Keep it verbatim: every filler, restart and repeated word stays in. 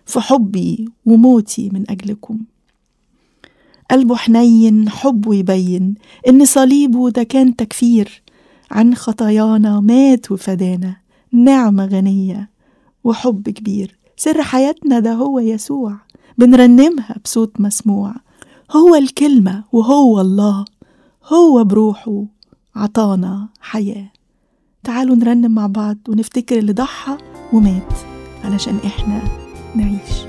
في حبي وموتي من أجلكم. قلبه حنين، حبه يبين إن صليبه ده كان تكفير عن خطايانا، مات وفدانا، نعمة غنية وحب كبير. سر حياتنا ده هو يسوع، بنرنمها بصوت مسموع. هو الكلمة وهو الله، هو بروحه عطانا حياة. تعالوا نرنم مع بعض ونفتكر اللي ضحى ومات علشان إحنا نعيش.